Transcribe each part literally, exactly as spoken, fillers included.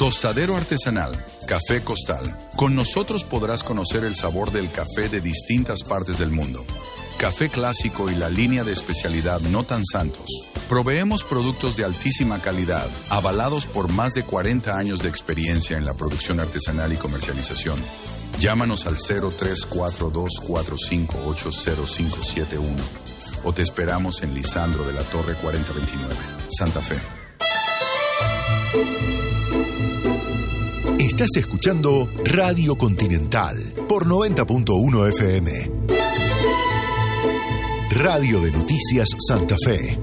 Tostadero artesanal, Café Costal. Con nosotros podrás conocer el sabor del café de distintas partes del mundo. Café clásico y la línea de especialidad No Tan Santos. Proveemos productos de altísima calidad, avalados por más de cuarenta años de experiencia en la producción artesanal y comercialización. Llámanos al cero tres cuatro dos cuatro cinco ocho cero cinco siete uno o te esperamos en Lisandro de la Torre cuarenta veintinueve, Santa Fe. Estás escuchando Radio Continental por noventa punto uno F M. Radio de Noticias Santa Fe.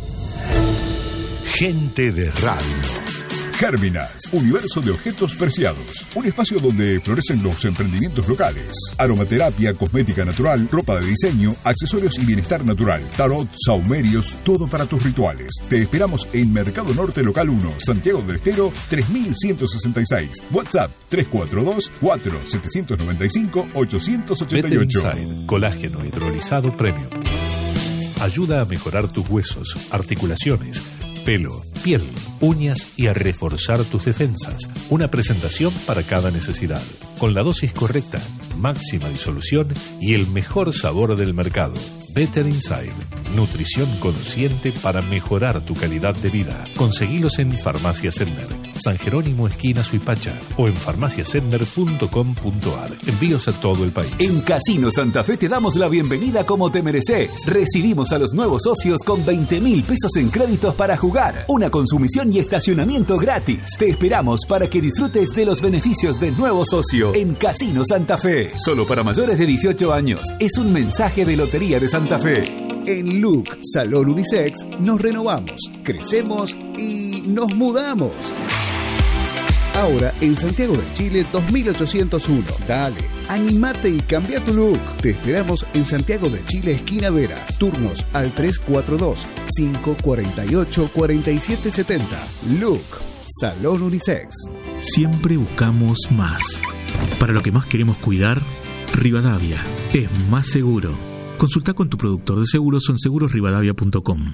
Gente de radio. Gérminas, universo de objetos preciados. Un espacio donde florecen los emprendimientos locales. Aromaterapia, cosmética natural, ropa de diseño, accesorios y bienestar natural. Tarot, saumerios, todo para tus rituales. Te esperamos en Mercado Norte Local uno, Santiago del Estero, tres mil ciento sesenta y seis. WhatsApp tres cuatro dos, cuatro siete nueve cinco, ocho ocho ocho. Better Inside, colágeno hidrolizado premium. Ayuda a mejorar tus huesos, articulaciones, pelo, piel, uñas y a reforzar tus defensas. Una presentación para cada necesidad. Con la dosis correcta, máxima disolución y el mejor sabor del mercado. Better Inside. Nutrición consciente para mejorar tu calidad de vida. Conseguilos en Farmacia Sender, San Jerónimo esquina Suipacha o en farmacia sender punto com punto a r. Envíos a todo el país. En Casino Santa Fe te damos la bienvenida como te mereces. Recibimos a los nuevos socios con veinte mil pesos en créditos para jugar, una consumición y estacionamiento gratis. Te esperamos para que disfrutes de los beneficios del nuevo socio en Casino Santa Fe. Solo para mayores de dieciocho años. Es un mensaje de Lotería de Santa Fe. En Look Salón Unisex nos renovamos, crecemos y nos mudamos. Ahora en Santiago de Chile dos mil ochocientos uno. Dale, animate y cambia tu look. Te esperamos en Santiago de Chile, esquina Vera. Turnos al tres cuatro dos, cinco cuatro ocho, cuatro siete siete cero. Look Salón Unisex. Siempre buscamos más. Para lo que más queremos cuidar, Rivadavia es más seguro. Consulta con tu productor de seguros en seguros rivadavia punto com.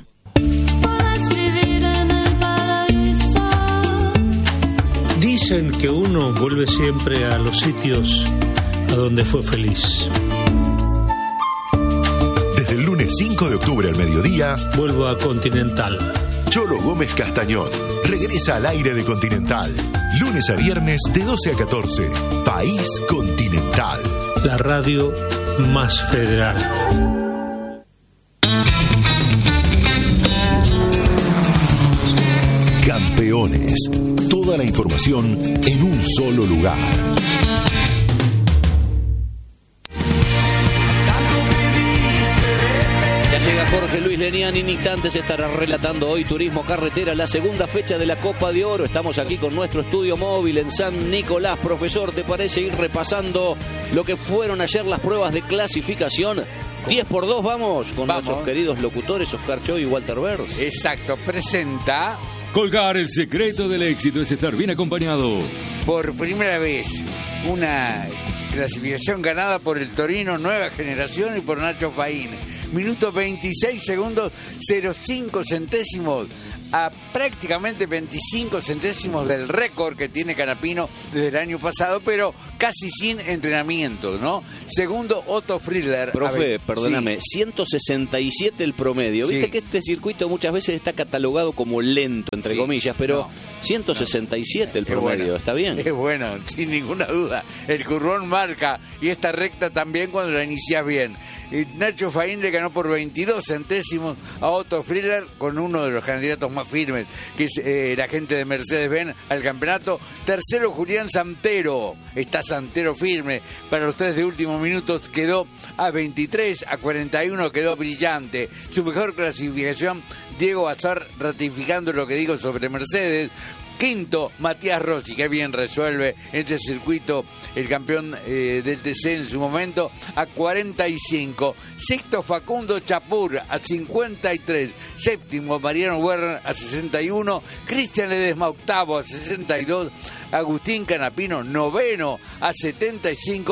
Dicen que uno vuelve siempre a los sitios a donde fue feliz. Desde el lunes cinco de octubre al mediodía, vuelvo a Continental. Cholo Gómez Castañón regresa al aire de Continental. Lunes a viernes de doce a catorce. País Continental. La radio más federal. Campeones. Toda la información en un solo lugar. Ya llega Jorge Luis Leniani, en instantes estará relatando hoy Turismo Carretera, la segunda fecha de la Copa de Oro. Estamos aquí con nuestro estudio móvil en San Nicolás. Profesor, ¿te parece ir repasando lo que fueron ayer las pruebas de clasificación? diez por dos vamos con vamos. Nuestros queridos locutores Oscar Choy y Walter Bers. Exacto, presenta... Colgar, el secreto del éxito es estar bien acompañado. Por primera vez, una clasificación ganada por el Torino Nueva Generación y por Nacho Faín. Minuto veintiséis segundos, cero coma cinco centésimos a prácticamente veinticinco centésimos del récord que tiene Canapino desde el año pasado, pero casi sin entrenamiento, ¿no? Segundo, Otto Friedler. Profe, ver, perdóname, sí. ciento sesenta y siete el promedio. Viste sí. que este circuito muchas veces está catalogado como lento, entre sí. comillas, pero no, ciento sesenta y siete no. el promedio, bueno, ¿está bien? Es bueno, sin ninguna duda. El currón marca y esta recta también cuando la inicias bien. Y Nacho Faín le ganó por veintidós centésimos a Otto Friedler con uno de los candidatos más firmes, que es eh, la gente de Mercedes-Benz al campeonato. Tercero, Julián Santero. Está Santero firme. Para los tres de últimos minutos quedó a veintitrés, a cuarenta y uno quedó brillante. Su mejor clasificación, Diego Azar, ratificando lo que digo sobre Mercedes. Quinto, Matías Rossi, que bien resuelve en este circuito, el campeón eh, del T C en su momento, a cuarenta y cinco. Sexto, Facundo Chapur, a cincuenta y tres. Séptimo, Mariano Werner, a sesenta y uno. Cristian Ledesma, octavo, a sesenta y dos. Agustín Canapino, noveno, a setenta y cinco.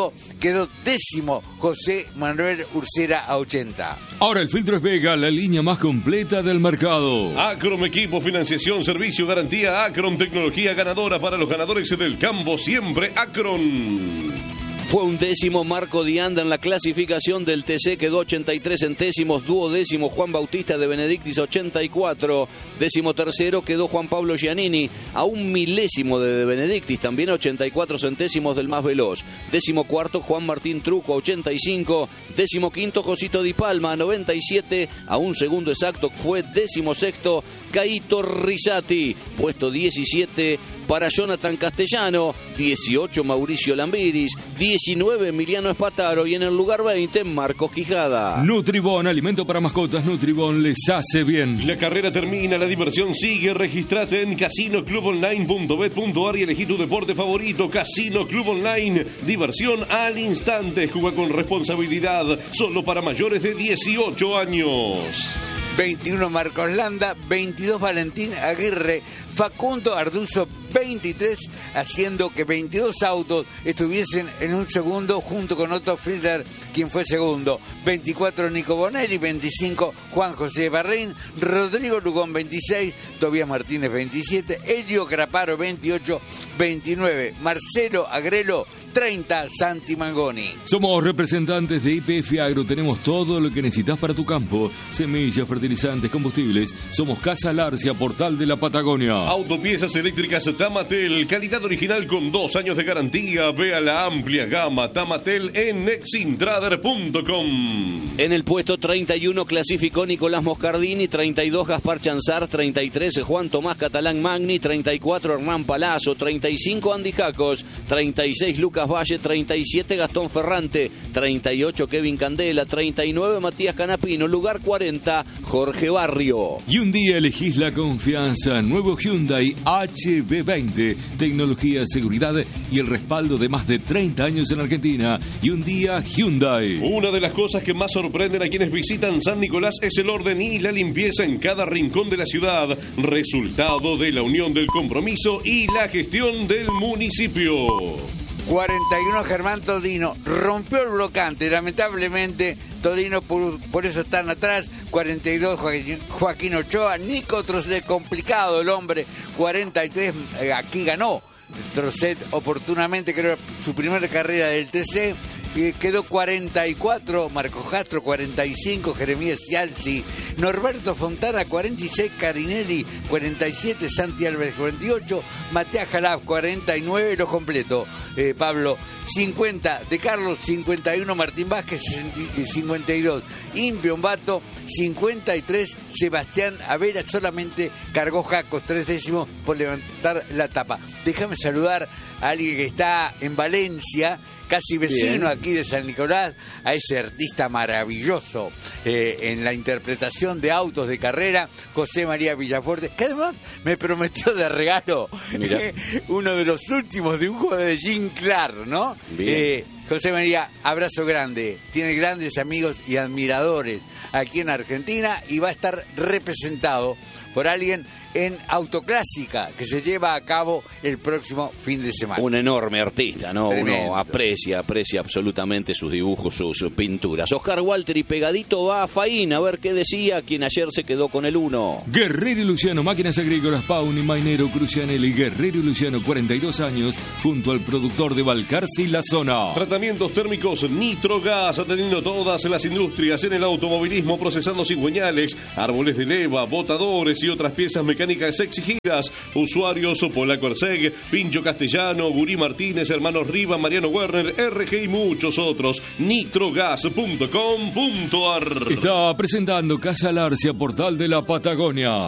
quedó décimo José Manuel Ursera a ochenta. Ahora el filtro es Vega, la línea más completa del mercado. Acrom Equipo, Financiación, Servicio, Garantía. Acrom Tecnología ganadora para los ganadores del campo. Siempre Acrom. Fue un décimo Marco Dianda en la clasificación del T C, quedó ochenta y tres centésimos. Duodécimo Juan Bautista de Benedictis, ochenta y cuatro. Décimo tercero quedó Juan Pablo Giannini, a un milésimo de, de Benedictis, también ochenta y cuatro centésimos del más veloz. Décimo cuarto Juan Martín Truco, ochenta y cinco. Décimo quinto Josito Di Palma, noventa y siete. A un segundo exacto fue décimo sexto Caito Risati, puesto diecisiete para Jonathan Castellano, dieciocho Mauricio Lambiris, diecinueve Emiliano Espataro y en el lugar veinte Marcos Quijada. Nutribón, alimento para mascotas, Nutribón les hace bien. La carrera termina, la diversión sigue. Registrate en casino club online punto bet punto ar y elegí tu deporte favorito. Casino Club Online, diversión al instante. Juega con responsabilidad, solo para mayores de dieciocho años. veintiuno Marcos Landa, veintidós Valentín Aguirre, Facundo Arduzo veintitrés, haciendo que veintidós autos estuviesen en un segundo junto con Otto Friedler, quien fue segundo. veinticuatro Nico Bonelli, veinticinco Juan José Barrín, Rodrigo Lugón veintiséis, Tobías Martínez veintisiete, Elio Craparo veintiocho, veintinueve Marcelo Agrelo, treinta Santi Mangoni. Somos representantes de I P F Agro, tenemos todo lo que necesitas para tu campo: semillas, fertilizantes, combustibles. Somos Casa Larcia, Portal de la Patagonia. Autopiezas eléctricas Tamatel, calidad original con dos años de garantía. Vea la amplia gama Tamatel en nexintrader punto com. En el puesto treinta y uno clasificó Nicolás Moscardini, treinta y dos Gaspar Chanzar, treinta y tres Juan Tomás Catalán Magni, treinta y cuatro Hernán Palazzo, treinta y cinco Andy Jacos, treinta y seis Lucas Valle, treinta y siete Gastón Ferrante, treinta y ocho Kevin Candela, treinta y nueve Matías Canapino, lugar cuarenta Jorge Barrio. Y un día elegís la confianza. Nuevo Hyundai H B veinte, tecnología, seguridad y el respaldo de más de treinta años en Argentina. Y un día Hyundai. Una de las cosas que más sorprenden a quienes visitan San Nicolás es el orden y la limpieza en cada rincón de la ciudad, resultado de la unión del compromiso y la gestión del municipio. cuarenta y uno Germán Todino, rompió el blocante, lamentablemente Todino por, por eso están atrás. Cuarenta y dos Joaquín, Joaquín Ochoa, Nico Trocet, complicado el hombre. Cuarenta y tres eh, aquí ganó Trocet oportunamente, creo su primera carrera del T C. Eh, quedó cuarenta y cuatro Marcos Castro, cuarenta y cinco Jeremías Cialci, Norberto Fontana cuarenta y seis Carinelli, cuarenta y siete Santi Álvarez, cuarenta y ocho Matías Jalab, cuarenta y nueve, lo completo eh, Pablo, cincuenta de Carlos, cincuenta y uno Martín Vázquez, cincuenta y dos Impio Bato, cincuenta y tres Sebastián Avera, solamente cargó Jacos, tres décimos por levantar la tapa. Déjame saludar a alguien que está en Valencia, casi vecino Bien. aquí de San Nicolás, a ese artista maravilloso eh, en la interpretación de autos de carrera, José María Villafuerte, que además me prometió de regalo eh, uno de los últimos dibujos de Jim Clark, ¿no? Eh, José María, abrazo grande, tiene grandes amigos y admiradores aquí en Argentina y va a estar representado por alguien en Autoclásica, que se lleva a cabo el próximo fin de semana. Un enorme artista, ¿no? Tremendo. Uno aprecia, aprecia absolutamente sus dibujos, sus, sus pinturas. Oscar Walter y pegadito va a Faín, a ver qué decía quien ayer se quedó con el uno. Guerrero y Luciano, máquinas agrícolas, Pauni, Mainero, Crucianelli. Guerrero y Luciano, cuarenta y dos años, junto al productor de Balcarce y la zona. Tratamientos térmicos Nitrogas, atendiendo todas las industrias en el automovilismo, procesando cigüeñales, árboles de leva, botadores y otras piezas mecánicas exigidas. Usuarios Polaco Erceg, Pincho Castellano, Gurí Martínez, Hermanos Riva, Mariano Werner, R G y muchos otros. nitrogas punto com punto ar. Está presentando Casa Larcia, Portal de la Patagonia.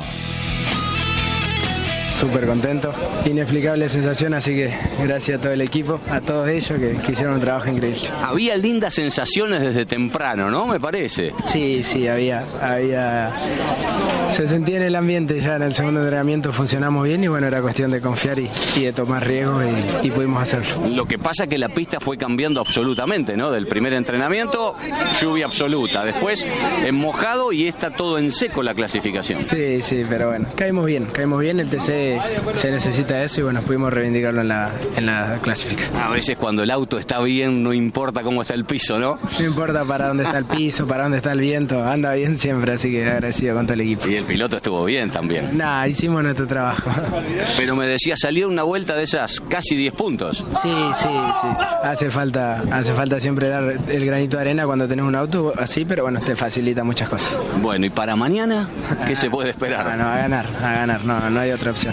Súper contento, inexplicable sensación, así que gracias a todo el equipo, a todos ellos que, que hicieron un trabajo increíble. Había lindas sensaciones desde temprano, ¿no? Me parece. Sí, sí, había, había, se sentía en el ambiente, ya en el segundo entrenamiento funcionamos bien y bueno, era cuestión de confiar y, y de tomar riesgos y, y pudimos hacerlo. Lo que pasa es que la pista fue cambiando absolutamente, ¿no? Del primer entrenamiento, lluvia absoluta, después en mojado y está todo en seco la clasificación. Sí, sí, pero bueno, caímos bien, caímos bien, el T C que se necesita eso y bueno, pudimos reivindicarlo en la, en la clasificación. A veces cuando el auto está bien no importa cómo está el piso, ¿no? No importa para dónde está el piso, para dónde está el viento, anda bien siempre, así que agradecido con todo el equipo. Y el piloto estuvo bien también. Nah, hicimos nuestro trabajo. Pero me decía, salió una vuelta de esas casi diez puntos. Sí, sí, sí. Hace falta, hace falta siempre dar el granito de arena cuando tenés un auto así, pero bueno, te facilita muchas cosas. Bueno, ¿y para mañana qué se puede esperar? No, no, a ganar, a ganar, no, no hay otra opción.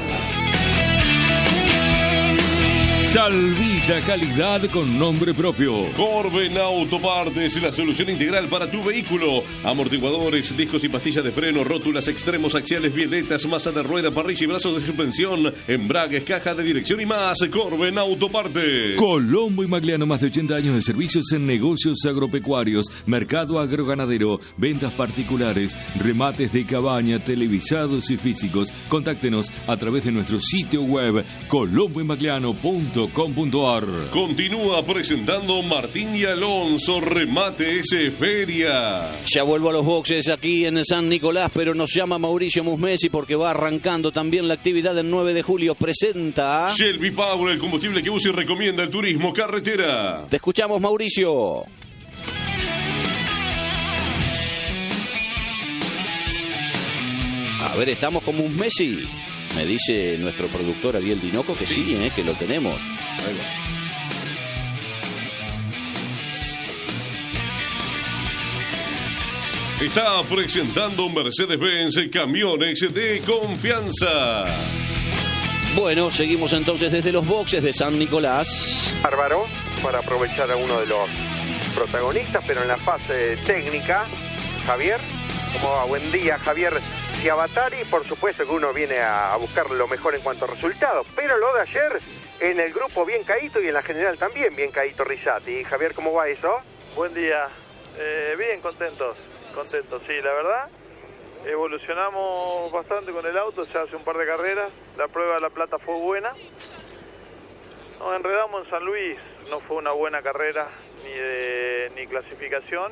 Salvita calidad con nombre propio. Corben Autopartes, la solución integral para tu vehículo. Amortiguadores, discos y pastillas de freno, rótulas, extremos axiales, violetas, masa de rueda, parrilla y brazos de suspensión, embragues, caja de dirección y más. Corben Autopartes. Colombo y Magliano, más de ochenta años de servicios en negocios agropecuarios, mercado agroganadero, ventas particulares, remates de cabaña, televisados y físicos. Contáctenos a través de nuestro sitio web colombo y magliano punto com punto ar. Continúa presentando Martín y Alonso, Remate S Feria. Ya vuelvo a los boxes aquí en San Nicolás, pero nos llama Mauricio Musmesi porque va arrancando también la actividad del nueve de julio. Presenta Shelby Power, el combustible que usa y recomienda el turismo carretera. Te escuchamos, Mauricio. A ver, estamos con Musmesi. Me dice nuestro productor Ariel Dinoco que sí, eh, que lo tenemos. Ahí va. Está presentando Mercedes-Benz camiones de confianza. Bueno, seguimos entonces desde los boxes de San Nicolás. Bárbaro, para aprovechar a uno de los protagonistas, pero en la fase técnica. Javier, ¿cómo va? Buen día, Javier. Ciabatari, por supuesto que uno viene a buscar lo mejor en cuanto a resultados, pero lo de ayer, en el grupo bien caído y en la general también bien caído Rizzati. Javier, ¿cómo va eso? Buen día, eh, bien, contentos, contentos, sí, la verdad, evolucionamos bastante con el auto, ya hace un par de carreras, la prueba de La Plata fue buena, nos enredamos en San Luis, no fue una buena carrera, ni de ni clasificación,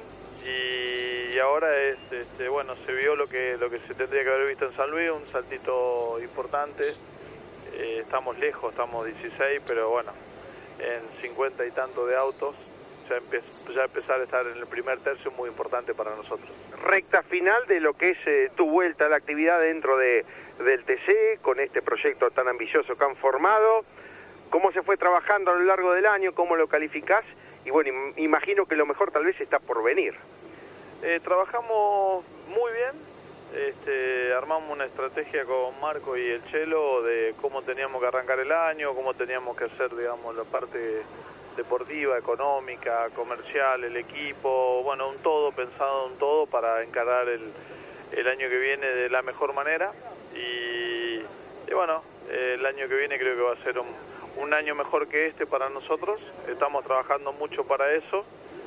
y ahora es este, bueno, se vio lo que lo que se tendría que haber visto en San Luis, un saltito importante. Eh, estamos lejos, estamos dieciséis, pero bueno, en cincuenta y tanto de autos ya, empe ya empezar a estar en el primer tercio es muy importante para nosotros. Recta final de lo que es eh, tu vuelta a la actividad dentro de del T C, con este proyecto tan ambicioso que han formado. ¿Cómo se fue trabajando a lo largo del año? ¿Cómo lo calificás? Y bueno, im imagino que lo mejor tal vez está por venir. Eh, trabajamos muy bien, este, armamos una estrategia con Marco y el Chelo de cómo teníamos que arrancar el año, cómo teníamos que hacer, digamos, la parte deportiva, económica, comercial, el equipo, bueno, un todo, pensado un todo para encarar el, el año que viene de la mejor manera y, y bueno, eh, el año que viene creo que va a ser un, un año mejor que este para nosotros, estamos trabajando mucho para eso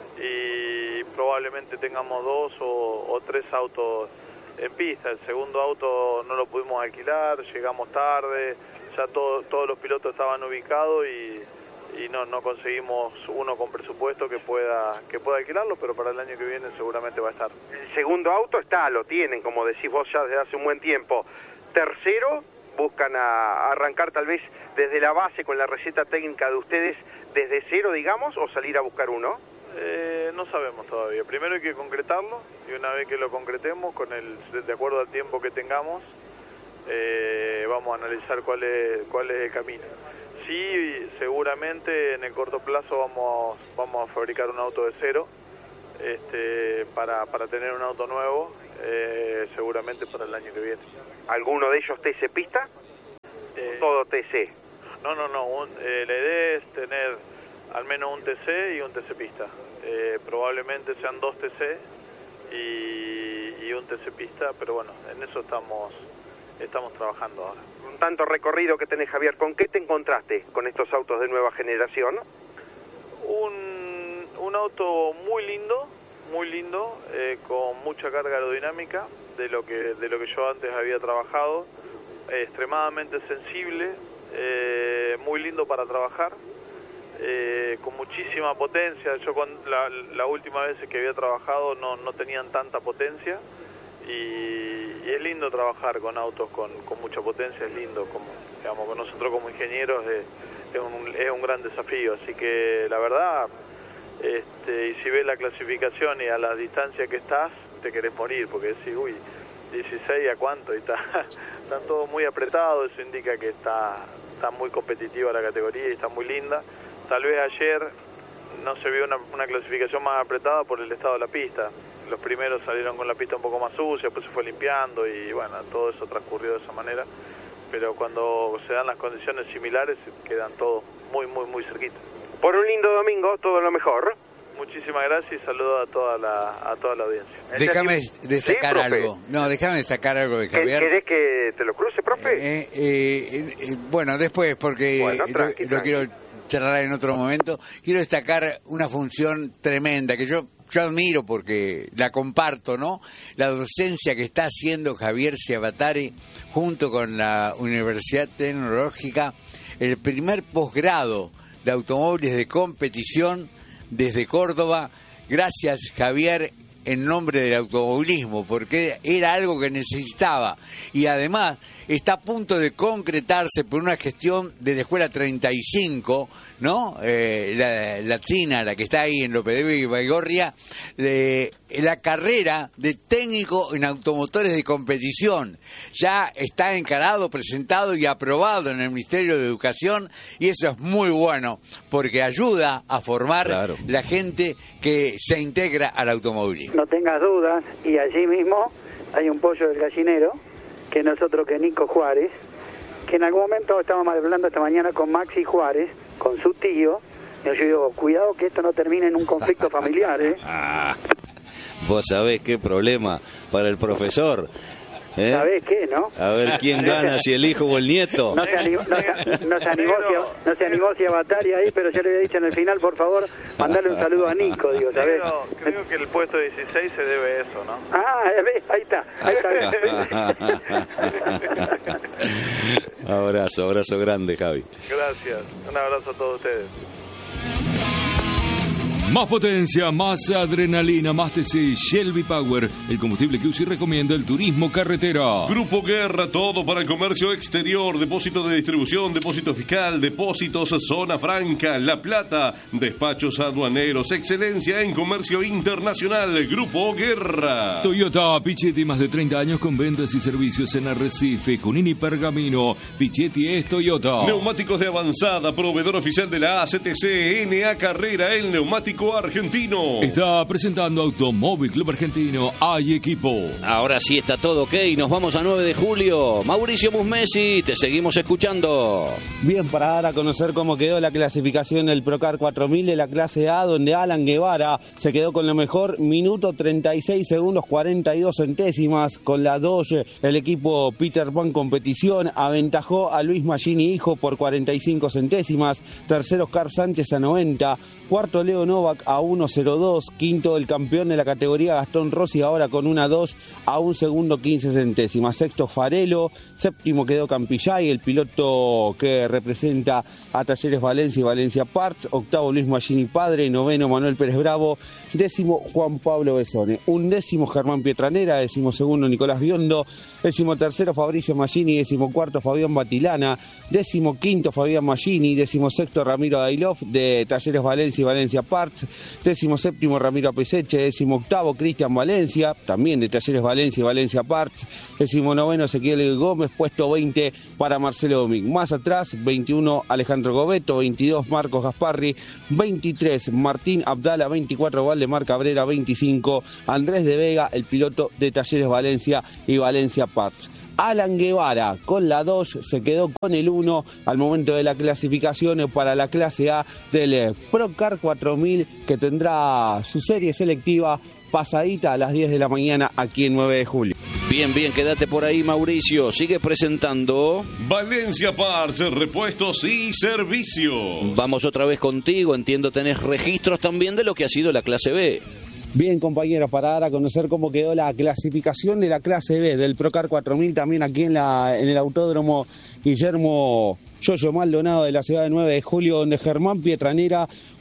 y probablemente tengamos dos o, o tres autos en pista. El segundo auto no lo pudimos alquilar, llegamos tarde, ya todo, todos los pilotos estaban ubicados y, y no, no conseguimos uno con presupuesto que pueda que pueda alquilarlo, pero para el año que viene seguramente va a estar. El segundo auto está, lo tienen, como decís vos ya desde hace un buen tiempo. Tercero, buscan a, a arrancar tal vez desde la base con la receta técnica de ustedes desde cero, digamos, o salir a buscar uno. Eh, no sabemos todavía. Primero hay que concretarlo y una vez que lo concretemos, con el de acuerdo al tiempo que tengamos, eh, vamos a analizar cuál es cuál es el camino. Sí, seguramente en el corto plazo vamos vamos a fabricar un auto de cero, este, para para tener un auto nuevo, eh, seguramente para el año que viene. ¿Alguno de ellos T C pista? Eh, ¿Todo T C? No, no, no. Un, eh, la idea es tener al menos un T C y un T C pista. Eh, probablemente sean dos T C y, y un T C pista, pero bueno, en eso estamos estamos trabajando ahora. Un tanto recorrido que tenés, Javier, ¿con qué te encontraste con estos autos de nueva generación? Un, un auto muy lindo, muy lindo, eh, con mucha carga aerodinámica de lo que de lo que yo antes había trabajado, eh, extremadamente sensible, eh, muy lindo para trabajar. Eh, con muchísima potencia. Yo con la, la última vez que había trabajado no, no tenían tanta potencia y, y es lindo trabajar con autos con, con mucha potencia, es lindo, como digamos, con nosotros como ingenieros es, es, un, es un gran desafío, así que la verdad, este, y si ves la clasificación y a la distancia que estás, te querés morir, porque decís, uy, dieciséis a cuánto, y está, están todos muy apretados, eso indica que está, está muy competitiva la categoría y está muy linda. Tal vez ayer no se vio una, una clasificación más apretada por el estado de la pista. Los primeros salieron con la pista un poco más sucia, después se fue limpiando y bueno, todo eso transcurrió de esa manera. Pero cuando se dan las condiciones similares, quedan todos muy, muy, muy cerquita. Por un lindo domingo, todo lo mejor. Muchísimas gracias y saludo a toda la, a toda la audiencia. Déjame destacar ¿Sí, algo. No, déjame destacar algo de Javier. ¿Querés que te lo cruce, profe? Eh, eh, eh, bueno, después, porque bueno, tranqui, lo, tranqui. lo quiero charlar en otro momento. Quiero destacar una función tremenda que yo, yo admiro porque la comparto, ¿no? La docencia que está haciendo Javier Ciabatari junto con la Universidad Tecnológica, el primer posgrado de automóviles de competición desde Córdoba. Gracias, Javier, en nombre del automovilismo, porque era algo que necesitaba. Y además está a punto de concretarse por una gestión de la Escuela treinta y cinco, ¿no? Eh, la, la china, la que está ahí en López de Vega y Baigorria, eh, la carrera de técnico en automotores de competición. Ya está encarado, presentado y aprobado en el Ministerio de Educación, y eso es muy bueno, porque ayuda a formar claro. la gente que se integra al automovilismo. No tengas dudas, y allí mismo hay un pollo del gallinero, que nosotros, que Nico Juárez, que en algún momento estábamos hablando esta mañana con Maxi Juárez, con su tío, y yo digo, cuidado que esto no termine en un conflicto familiar, ¿eh? Ah, vos sabés qué problema para el profesor. ¿Eh? ¿Sabés qué, no? A ver quién gana, si el hijo o el nieto. No se animó, no se, no se animó, si, no se animó si a Batari ahí, pero yo le había dicho en el final, por favor, mandarle un saludo a Nico, digo, ¿sabés? Creo, creo que el puesto dieciséis se debe a eso, ¿no? Ah, ahí está, ahí está. Abrazo, abrazo grande, Javi. Gracias, un abrazo a todos ustedes. Más potencia, más adrenalina, más T C, Shelby Power, el combustible que U C I recomienda el turismo carretera. Grupo Guerra, todo para el comercio exterior, depósito de distribución, depósito fiscal, depósitos, zona franca, La Plata, despachos aduaneros, excelencia en comercio internacional. Grupo Guerra. Toyota Pichetti, más de treinta años con ventas y servicios en Arrecife, Junín y Pergamino. Pichetti es Toyota. Neumáticos de avanzada, proveedor oficial de la A C T C, N A Carrera, el neumático argentino. Está presentando Automóvil Club Argentino. Hay equipo. Ahora sí está todo ok. Nos vamos a nueve de julio. Mauricio Musmesi, te seguimos escuchando. Bien, para dar a conocer cómo quedó la clasificación del Procar cuatro mil de la clase A, donde Alan Guevara se quedó con lo mejor, minuto treinta y seis segundos cuarenta y dos centésimas. Con la Dodge, el equipo Peter Pan Competición aventajó a Luis Magini Hijo por cuarenta y cinco centésimas. Tercero, Oscar Sánchez a noventa. Cuarto, Leo Novak a uno cero dos. Quinto, el campeón de la categoría Gastón Rossi, ahora con una dos a un segundo quince centésimas. Sexto, Farelo. Séptimo quedó Campillay, el piloto que representa a Talleres Valencia y Valencia Parts. Octavo, Luis Magini Padre. Noveno, Manuel Pérez Bravo. Décimo, Juan Pablo Besone. Undécimo, Germán Pietranera. Décimo segundo, Nicolás Biondo. Décimo tercero, Fabricio Magini. Décimo cuarto, Fabián Batilana. Décimo quinto, Fabián Magini. Décimo sexto, Ramiro Dailov de Talleres Valencia y Valencia Parts. Décimo séptimo, Ramiro Peseche. Décimo octavo, Cristian Valencia, también de Talleres Valencia y Valencia Parts. Décimo noveno, Ezequiel Gómez. Puesto veinte para Marcelo Domínguez. Más atrás, veintiuno, Alejandro Gobeto. veintidós, Marcos Gasparri. veintitrés, Martín Abdala. veinticuatro, Valdemar Cabrera. veinticinco, Andrés de Vega, el piloto de Talleres Valencia y Valencia Parts. Alan Guevara con la dos se quedó con el uno al momento de la clasificación para la clase A del Procar cuatro mil, que tendrá su serie selectiva pasadita a las diez de la mañana aquí en nueve de julio. Bien, bien, quédate por ahí, Mauricio. Sigue presentando Valencia Parts, repuestos y servicio. Vamos otra vez contigo. Entiendo tenés registros también de lo que ha sido la clase B. Bien, compañeros, para dar a conocer cómo quedó la clasificación de la clase B del Procar cuatro mil, también aquí en, la, en el Autódromo Guillermo Yoyo Maldonado de la ciudad de nueve de julio, donde Germán Pietranera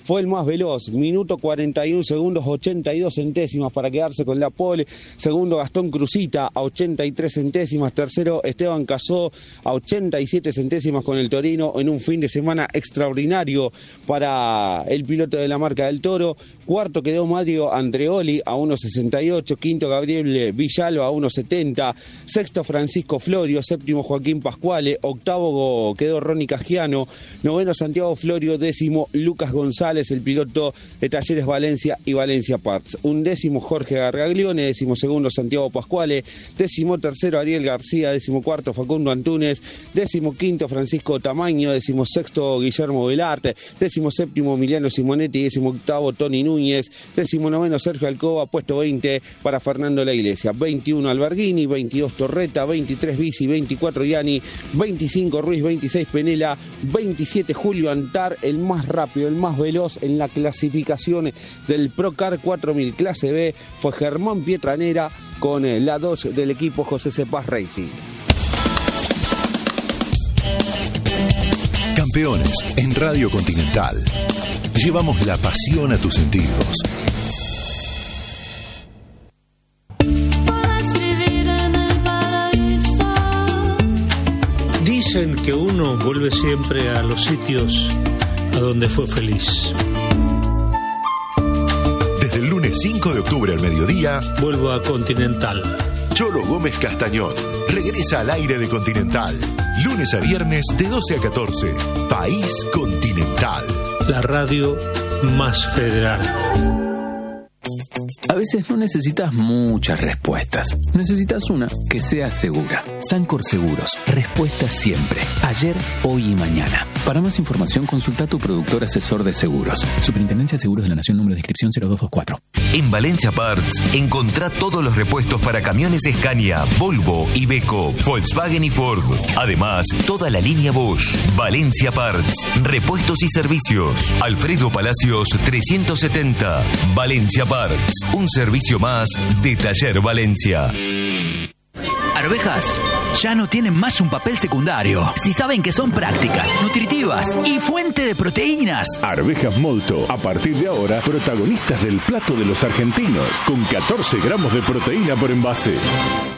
fue el más veloz, minuto cuarenta y un segundos, ochenta y dos centésimas para quedarse con la pole. Segundo, Gastón Cruzita a ochenta y tres centésimas. Tercero, Esteban Casó a ochenta y siete centésimas con el Torino, en un fin de semana extraordinario para el piloto de la marca del Toro. Cuarto quedó Mario Andreoli a uno sesenta y ocho. Quinto, Gabriel Villalba a uno setenta. Sexto, Francisco Florio. Séptimo, Joaquín Pascuale. Octavo quedó Ronnie Cagiano. Noveno, Santiago Florio. Décimo, Lucas González, el piloto de Talleres Valencia y Valencia Parts. Undécimo, Jorge Gargaglione. Décimo segundo, Santiago Pascuale. Décimo tercero, Ariel García. Décimo cuarto, Facundo Antunes. Décimo quinto, Francisco Tamaño. Décimo sexto, Guillermo Velarte. Décimo séptimo, Emiliano Simonetti. Décimo octavo, Tony Núñez. Décimo noveno, Sergio Alcoba. Puesto veinte para Fernando La Iglesia. veintiuno, Alberghini. veintidós, Torreta. veintitrés, Bici. veinticuatro, Iani. veinticinco, Ruiz. veintiséis, Penela. veintisiete, Julio Antar, el más rápido, el más veloz en la clasificación del Procar cuatro mil clase B fue Germán Pietranera con la dos del equipo José Cepaz Racing. Campeones en Radio Continental. Llevamos la pasión a tus sentidos. Dicen que uno vuelve siempre a los sitios a donde fue feliz. Desde el lunes cinco de octubre al mediodía, vuelvo a Continental. Cholo Gómez Castañón regresa al aire de Continental. Lunes a viernes de doce a catorce. País Continental. La radio más federal. A veces no necesitas muchas respuestas. Necesitas una que sea segura. Sancor Seguros. Respuesta siempre. Ayer, hoy y mañana. Para más información, consulta a tu productor asesor de seguros. Superintendencia de Seguros de la Nación, número de inscripción cero dos dos cuatro. En Valencia Parts, encontrá todos los repuestos para camiones Scania, Volvo, Iveco, Volkswagen y Ford. Además, toda la línea Bosch. Valencia Parts, repuestos y servicios. Alfredo Palacios trescientos setenta. Valencia Parts, un servicio más de Taller Valencia. Arvejas ya no tienen más un papel secundario. Si saben que son prácticas, nutritivas y fuente de proteínas. Arvejas Molto, a partir de ahora, protagonistas del plato de los argentinos, con catorce gramos de proteína por envase.